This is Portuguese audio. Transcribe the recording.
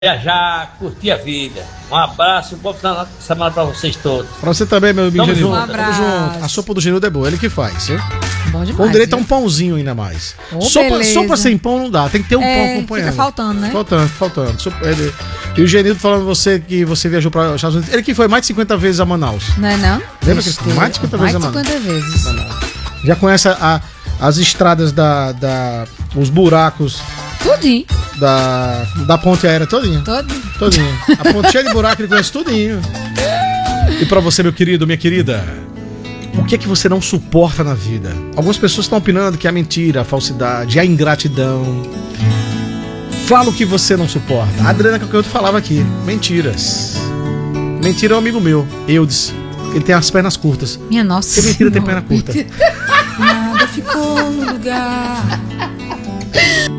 viajar, curtir a vida. Um abraço, bom final de semana pra vocês todos. Pra você também, meu amigo Genildo. Um Tamo junto. A sopa do Genildo é boa, ele que faz, viu? Bom demais. Com direito a viu? um pãozinho ainda mais. Ô, Sopa beleza. sem pão não dá, tem que ter um pão acompanhando. Fica faltando, né? Faltando. E o Genildo falando que você viajou para os Estados Unidos. Ele que foi mais de 50 vezes a Manaus. Não é não? Lembra que mais de 50 vezes a Manaus? Mais de 50 vezes. Já conhece as estradas os buracos Tudinho. da ponte aérea todinha. Todinho. A ponte cheia de buraco, ele conhece tudinho. E pra você, meu querido, minha querida, o que é que você não suporta na vida? Algumas pessoas estão opinando que é a mentira, a falsidade, a ingratidão. Fala o que você não suporta. A Adriana Cacoeto falava aqui, mentiras. Mentira é um amigo meu, Eudes. Ele tem as pernas curtas. Minha nossa. Que mentira tem perna curta. Nada ficou no lugar.